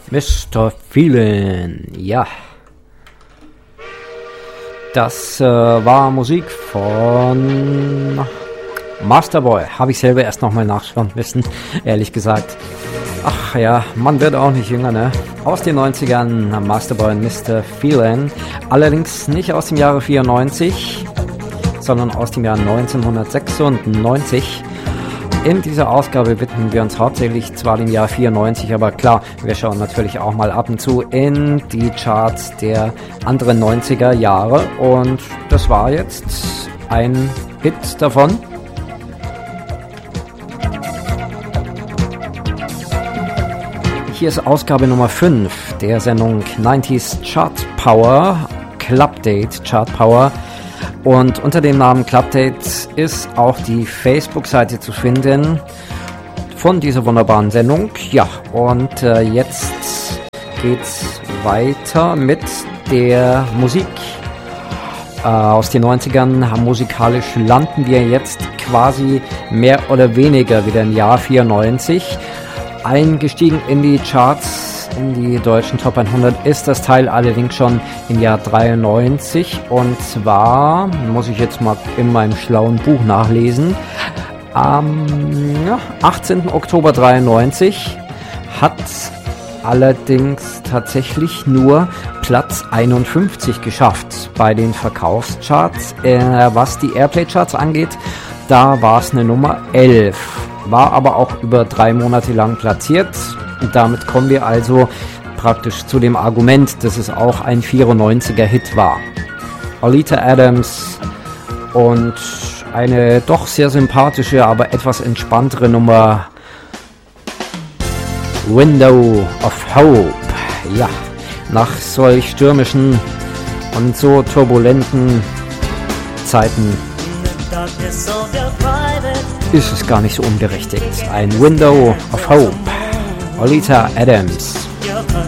Mr. Feelin', ja. Das war Musik von Masterboy. Habe ich selber erst nochmal nachschauen müssen, ehrlich gesagt. Ach ja, man wird auch nicht jünger, ne? Aus den 90ern, Masterboy und Mr. Feelin'. Allerdings nicht aus dem Jahre 94, sondern aus dem Jahr 1996. In dieser Ausgabe widmen wir uns hauptsächlich zwar dem Jahr 94, aber klar, wir schauen natürlich auch mal ab und zu in die Charts der anderen 90er Jahre. Und das war jetzt ein Hit davon. Hier ist Ausgabe Nummer 5 der Sendung 90s Chart Power, Club Date Chart Power. Und unter dem Namen Club Date ist auch die Facebook-Seite zu finden von dieser wunderbaren Sendung. Ja, und jetzt geht's weiter mit der Musik. Aus den 90ern musikalisch landen wir jetzt quasi mehr oder weniger wieder im Jahr 94. Eingestiegen in die Charts, in die deutschen Top 100 ist das Teil allerdings schon im Jahr 93, und zwar, muss ich jetzt mal in meinem schlauen Buch nachlesen, am 18. Oktober 93 hat allerdings tatsächlich nur Platz 51 geschafft bei den Verkaufscharts. Was die Airplay-Charts angeht, da war es eine Nummer 11. War aber auch über 3 Monate lang platziert. Und damit kommen wir also praktisch zu dem Argument, dass es auch ein 94er-Hit war. Oleta Adams und eine doch sehr sympathische, aber etwas entspanntere Nummer, Window of Hope. Ja, nach solch stürmischen und so turbulenten Zeiten ist es gar nicht so unberechtigt. Ein Window of Hope. Oleta Adams. Your